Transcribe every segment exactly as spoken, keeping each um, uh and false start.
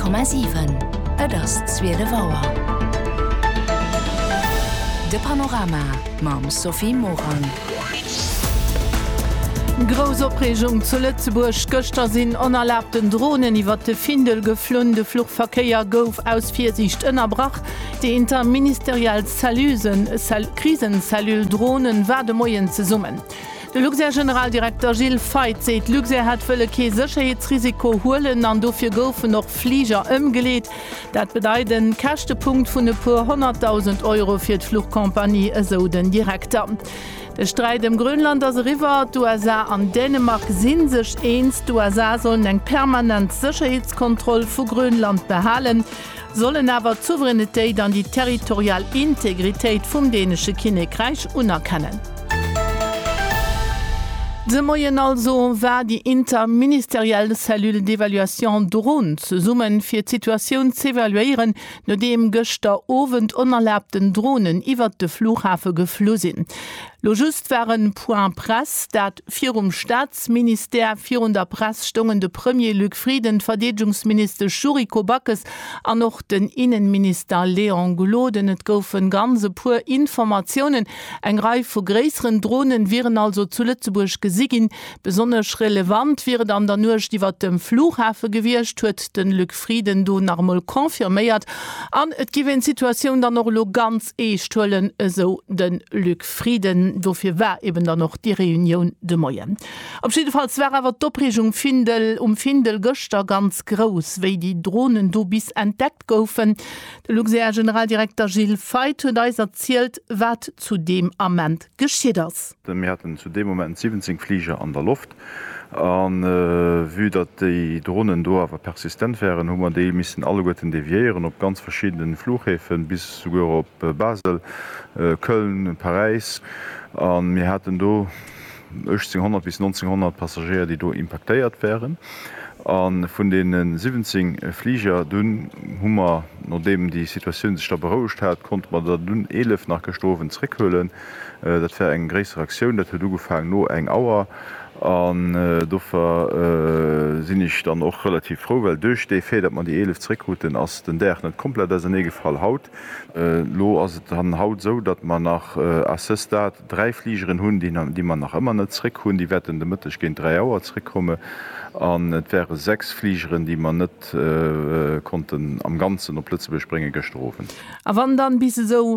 Komma sieben. Et ass Zwiede Waer. De Panorama mam Sophie Moran. Gros Opregung zu Lützeburg Göster sinn onerlaubten Drohnen iwwer de Findel geflunde Flugverkeier gouf aus Viersicht ënnerbrach. De interministerial Salusen Sal Krisensallül Drohnen war de Moien ze summen. De Luxer Generaldirektor Gilles Veit seit Luxer hat vëlle ke Sicherheitsrisiko holen an dofir goufen noch Flieger ëmgeleet. Dat bedeiden Kächtepunkt vun e puer hunderttausend Euro fir d' Flugkompanie eso den Direktor. Der Streit im Grönland as River d'U S A an Dänemark sinn sech eens d'U S A sollen eng permanent Sicherheitskontroll vu Grönland behalen, sollen awer Souveränitéit an die Territorialintegritéit vum dänesche Königreich unerkennen. De Moien also war die interministerielle Cellule d'Evaluation Drohnen zu summen fir d'Situation zu evaluieren, no dem Göster ofend unerlaubten Drohnen iwwer de Flughafe geflo sinn. Lo just waren Point Press, dat vier um Staatsminister vier der Press stungen de Premier Luc Frieden, Verteidigungsminister Shuri Kobakis an noch den Innenminister Leon Gloden. Et goufen ganze pur Informationen. Eng Reif vu gräseren Drohnen wären also zu Lützeburg gesiggin. Besonders relevant wäre dann der nur iwwer dem Flughafe gewircht, huet den Luc Frieden do normal konfirméiert. An et giwen Situation dann noch lo ganz eestullen so den Luc Frieden. Dofir war eben dann noch die Reunion de Moien. Op jedenfalls war awer d'Opregung Findel um Findel Göster ganz groß, wéi die Drohnen do bis entdeckt goufen. De Luxer Generaldirektor Gilles Veit huet eis erzielt, wat zu dem Amment geschiet ass. Wir hatten zu dem Moment siebzehn Flieger an der Luft. An äh, wie dat die Drohnen do awer persistent wären, hu man déi missen alle gotten deviieren op ganz verschiedenen Flughäfen bis sogar op äh, Basel, äh, Köln, Paris. An mir hatten do achtzehnhundert bis neunzehnhundert Passagiere, die do impactéiert wären. An vun den siebzehn Flieger dun hummer no dem die Situation sich da beruhigt hat, konnte man da dun elf nach gestoven zurückhöllen. Äh, dat wär eng gräser Aktion, dat du gefangen no eng Auer. An äh, dofer äh, sinn ich dann auch relativ froh, weil duch de fé, dat man die elf Trickrouten ass den der net komplett as en Gefall haut. Äh, lo as dann haut so, dat man nach äh, Assistat drei Fliegeren hunn, die, die man nach immer net trick hunn, die wetten de Mëttech gin drei Auer zurückkomme. An et wäre sechs Fliegeren, die man net äh, konnten am ganzen op Plötze bespringen gestrofen. A wann dann bis so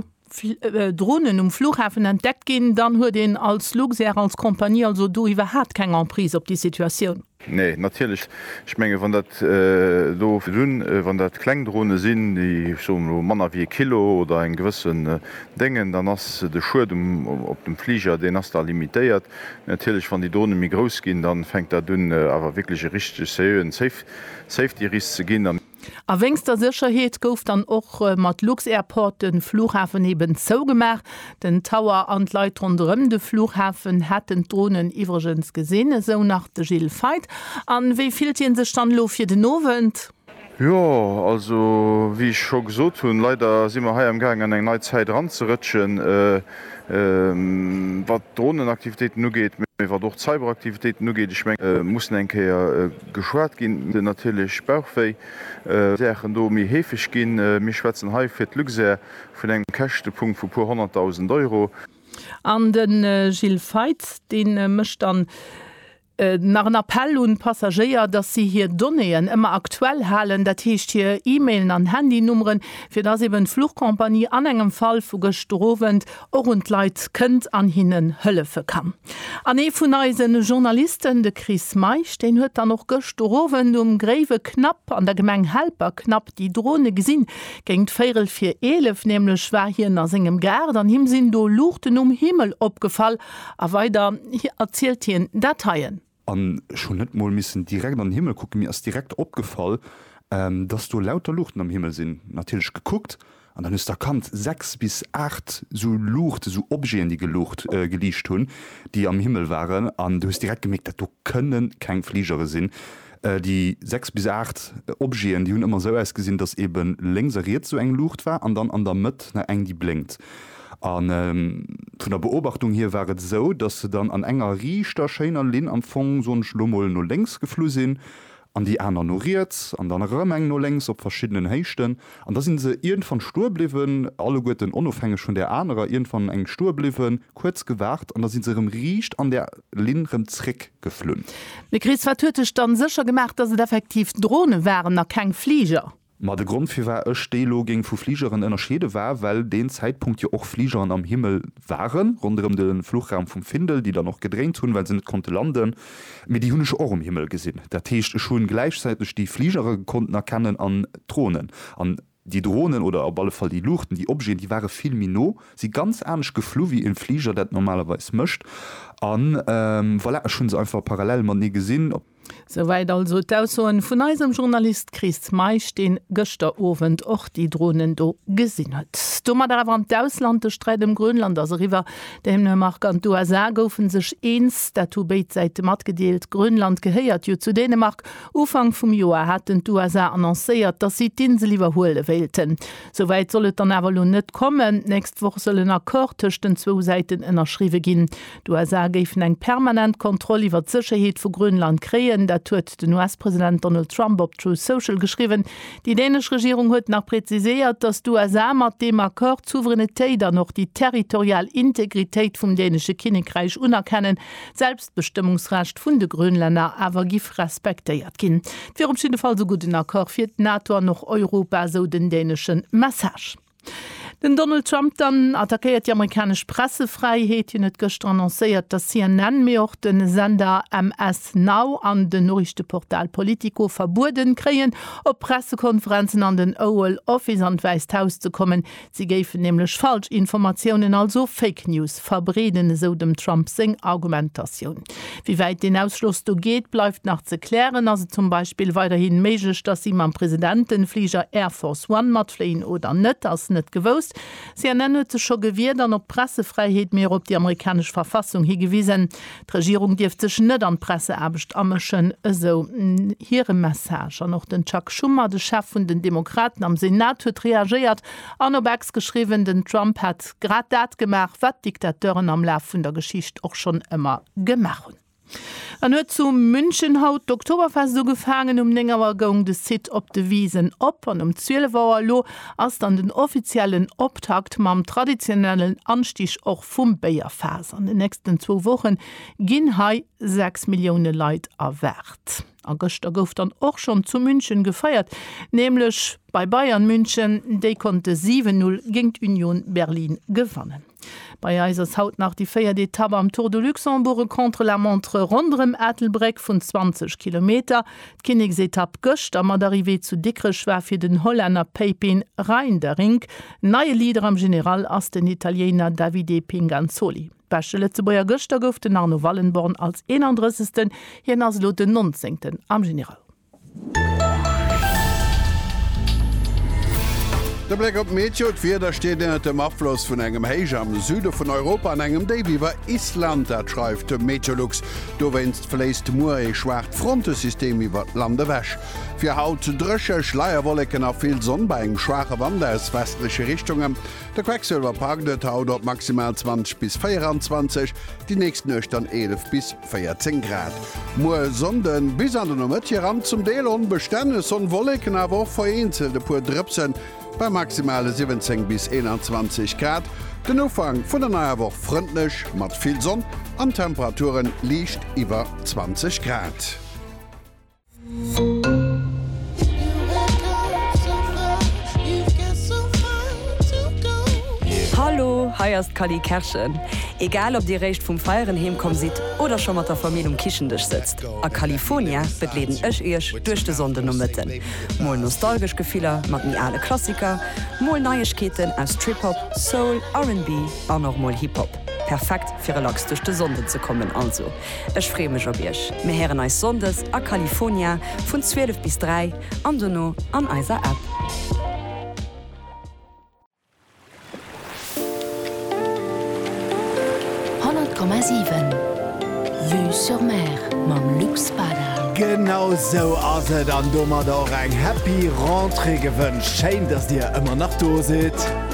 Drohnen um Flughafen entdeckt gehen, dann huet den als Luxer als Kompanie also du iwwer hat kein Emprise op die Situation. Nee, natürlich. Ich menge van dat äh, do dun äh, van dat Kklengdrohne sinn, die so Manner wie Kilo oder en gewissen äh, Dingen, dann ass de Schuer um, op dem Flieger den as da limitéiert. Natürlich van die Drohnen mi groß gin, dann fängt der dun äh, awer wirklich richtig se Safety Ris ze gin. A wéngster Sicherheet gouf dann och äh, mat Lux Airport den Flughafen eben zouugemer. Den Tower an Leiit runëm de Flughafen hätten Drohnen iwwergens gesinn, so nach de Gilles Veit. An wéi fieltien sech dann lo fir den Nowend? Ja, also wie ich schon so tun, leider si immer ha am Gang an eng neue Zeit ranzurutschen, äh, äh, wat Drohnenaktivitäten nu geht, war doch Cyberaktivitäten nu geht, ich mein, äh, muss enke äh, geschwert gin, den natürlich Bauchfei äh, do mi hefig gin, äh, mi Schwezen ha fir Luxer vun eng Kächtepunkt vu pur hunderttausend Euro. An den äh, Gilles Veit, den äh, mcht dann nach een Appell und Passagier, dass sie hier Donneien immer aktuell halen, dat hicht hier E-Mailen an Handynummern, fir das eben Flugkompanie an engem Fall vu gestrovent und Leiit kënnt an hinnen hëllefe kann. An e vun eisen Journalisten de Chris Meich, den huet er noch gestroven um Gräve knapp an der Gemeng Helper knapp die Drohne gesinn, géint Féel fir elef nämlichlech war hier nach segem Gerd, an him sinn do Luchten um Himmel opgefall, a weiter hier erzählt hien Dateien. An schon net mal missen direkt an den Himmel gucken, mir ist direkt opgefallen, ähm, dass du lauter Luchten am Himmel sind. Natürlich geguckt, und dann ist erkannt sechs bis acht so Lucht, so Objekte, die gelucht, äh, gelicht hun, die am Himmel waren. Und du hast direkt gemerkt, dass du können kein Flieger sind. Äh, die sechs bis acht Objekte, die haben immer so ausgesehen, dass eben längseriert so eng Lucht war, und dann an der Mitte eine eng die blinkt. An ähm, von der Beobachtung hier war es so, dass sie dann an enger Richter Scheiner Lin am Fong so ein Schlummel nur längs geflogen sind an die einer ignoriert, an dann Römeng no längs op verschiedenen Hechten. An da sind se irgendwann stur bliwen, alle Goten unabhängig von der andere, irgendwann eng stur bliwen, kurz gewacht, und da sind sie im Riecht an der linken Trick geflühen. Wie Chris war tötisch dann sicher gemacht, dass es effektiv Drohne waren, nach kein Flieger. Ma de Grund fir war ech Stelo gegen vu Fliegeren ënner Schede war, weil den Zeitpunkt ja auch Fliegeren am Himmel waren, rund um den Fluchraum vom Findel, die da noch gedrängt tun, weil sie nicht konnte landen, mit die hunische Ohr im Himmel gesinn. Der Techt schon gleichzeitig die Fliegere konnten erkennen an Drohnen, an die Drohnen oder auf alle Fall die Luchten, die Objekte, die waren viel Minot, sie ganz ernst geflogen wie ein Flieger, das normalerweise möchte. Und ähm, voilà, schon so einfach parallel man nie gesehen. Soweit also d'Aussagen vun eisem Journalist Chris Meich den Gëchterowend och die Drohnen do gesinn huet. Dommer der an d'Ausland de Streit im Grönland as River dem Mark an U S A goufen sech eens dat Beit seit mat gedeelt Grönland gehéiert jo zu Dänemark. Ufang vum Joer hat den U S A annoncéiert, dat sie d'Insel iwwerhole wählten. Soweit sollet an awer net kommen. Nächst woch sollen Akkord tech den zwo Seiten ënnerschriwe ginn. Du U S A géifen eng permanent Kontrolle iwwer d'Sicherheet vu Grönland kreen. Dat huet den U S-Präsident Donald Trump op True Social geschrieben. Die dänische Regierung huet nach präzisiert, dass du U S A mat dem Akkord Souveränitéit da noch die territorial Integritéit vum dänische Königreich unerkennen, Selbstbestimmungsrecht vun de Grönländer awer gif respektéiert ginn. Fir op jeden Fall so gut den Akkord fir NATO noch Europa so den dänischen Message. Den Donald Trump dann attackiert die amerikanische Pressefreiheit. Er hat gestern annonciert, dass C N N mir auch den Sender M S Now an den Nachrichtenportal Politico verboten kriegen, auf Pressekonferenzen an den Oval Office an Weiße Haus zu kommen. Sie geben nämlich Falschinformationen, also Fake News, verbreden so dem Trump sing Argumentation. Wie weit den Ausschluss du geht, bleibt noch zu klären. Also zum Beispiel weiterhin möglich, dass ihm am Präsidentenflieger Air Force One mitfliegen oder nicht, als nicht gewusst. Sie ernennte schon gewährt an op Pressefreiheit mehr op die amerikanische Verfassung hingewiesen. Die Regierung dürfte sich nicht an Pressearbecht amischen, so ihre Message. Und auch den Chuck Schumer, der Chef von den Demokraten am Senat, hat reagiert. Arno Bax geschrieben, den Trump hat gerade das gemacht, was Diktatoren am Laufe der Geschichte auch schon immer gemacht haben. An huet zu München haut d'Oktoberfest so gefangen um ennger Gang de Sit op de Wiesen op an um zwölf lo ass an den offiziellen Optakt mam traditionellen Anstich och vum Beierfas. An den nächsten zwei Wochen ginn hai sechs Millionen Leiit erwert. August gouf dann auch schon zu München gefeiert, nämlich bei Bayern München, déi konnte sieben null gegen Union Berlin gewannen. Bei Eisers haut nach die Feier d'Etappe am Tour de Luxembourg contre la Montre rondrem Ätelbreck von zwanzig Kilometer. Königsetappe göscht am d'arrivée zu Dickrech war fir den Holländer Pepin Reindering. Neue Lieder am General as den Italiener Davide Pinganzoli. Beste letzte Boyer Göster gouf den Arno Wallenborn als einunddreißigsten hier as lo den neunzehnten am General. Der Blick op Meteot wie der steht in dem Abfluss vun engem Heige am Süde von Europa an engem Daviwer Island dat schreift de Meteorlux. Du wennst fleist Mu e schwaart Frontesystem iwwer Lande wäsch. Fi haut dresche Schleierwollecken a viel Sonn bei eng schwache Wander aus westliche Richtungen. Der Quecksilver parknet haut op maximal zwanzig bis vierundzwanzig, die nächsten Öch dann elf bis vierzehn Grad. Mu Sonden bis an den Nomettier ran zum Delon bestänne Sonnenwollecken awer vereinzelte pur Dripsen, bei maximale siebzehn bis einundzwanzig Grad. Den Ufang vun der neuer Woche freundlich, mat viel Sonn, an Temperaturen liegt über zwanzig Grad. Hallo, heierst Kali Kerschen. Egal ob die Recht vom Feieren hemkom sieht oder schon mat der Familie um Kischendisch sitzt. A California begleden ech ech durch de Sonde no mitten. Mol nostalgisch Gefehler mat nie alle Klassiker, mol Neuigkeiten aus Trip-Hop, Soul, R and B, auch noch mal Hip-Hop. Perfekt für relax durch die Sonde zu kommen also. Ich freue mich auf euch. Wir hören euch Sondes a California von zwölf bis drei an Dono an eiser App. hundert Komma sieben Vue sur Mer mam Lux Bada. Genau so ass et an dummer da eng Happy Rentre gewëncht. Schein, dats Dir ëmmer nach do seet.